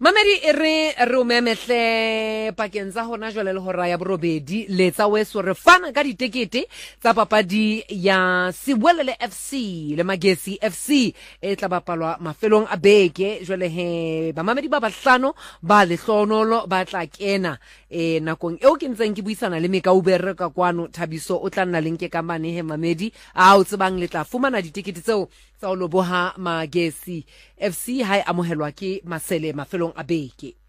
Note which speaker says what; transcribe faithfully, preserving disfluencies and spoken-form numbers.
Speaker 1: Mamedi re re o memehle pakeng tsa hona jwale le hora ya borobedi le tsa weso re fana ka ditekete tsa papadi ya Sibuelele F C le Magesi F C e tla bapalwa mafelong a beke jwale he ba mamedi ba bahlano ba lehlonolo ba tla kena e nakong eo ke ntseng ke buisana le Mekaubere ka kwano Thabiso o tla nna lenke ka mane he mamedi a o tsebang le tla fumana ditekete tseo tsa o loboha Magesi F C hai amohelwa ke Masele mafelong a beke.